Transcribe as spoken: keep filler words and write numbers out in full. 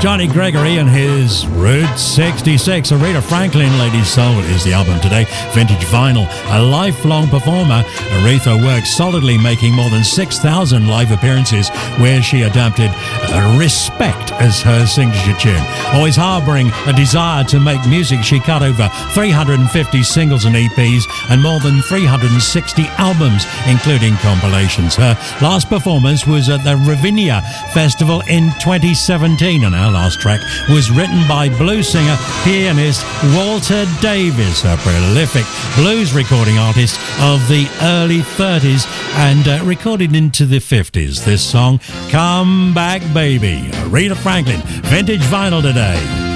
Johnny Gregory and his Route sixty-six. Aretha Franklin, Lady Soul is the album today. Vintage Vinyl. A lifelong performer, Aretha worked solidly, making more than six thousand live appearances where she adapted uh, Respect as her signature tune. Always harbouring a desire to make music, she cut over three hundred fifty singles and E Ps and more than three hundred sixty albums, including compilations. Her last performance was at the Ravinia Festival in twenty seventeen, and our last track was written by blues singer, pianist Walter Davis, a prolific blues recording artist of the early thirties and uh, recorded into the fifties. This song, Come Back Baby, Aretha Franklin, Vintage Vinyl today.